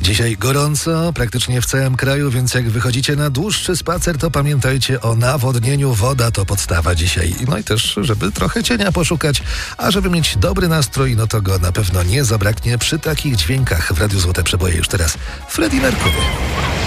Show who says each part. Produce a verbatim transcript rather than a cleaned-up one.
Speaker 1: Dzisiaj gorąco, praktycznie w całym kraju, więc jak wychodzicie na dłuższy spacer, to pamiętajcie o nawodnieniu. Woda to podstawa dzisiaj. No i też, żeby trochę cienia poszukać, a żeby mieć dobry nastrój, no to go na pewno nie zabraknie przy takich dźwiękach. W Radiu Złote Przeboje już teraz Freddie Mercury.